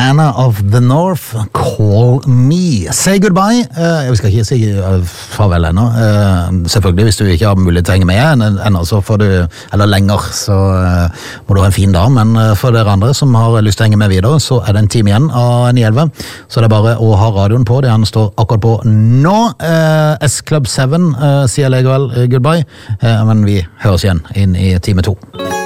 Anna of the North, Call Me. Say goodbye. Vi skal ikke si farvel ennå. Selvfølgelig, hvis du ikke har mulighet til å henge med ennå, så får du, eller lenger, så må du ha en fin dag. Men for dere andre som har lyst til å henge med videre, så er det en time igjen av 9-11. Så det er bare å ha radioen på. Det han står akkurat på nå. S-Club 7 sier likevel goodbye. Men vi høres igjen inn i time 2.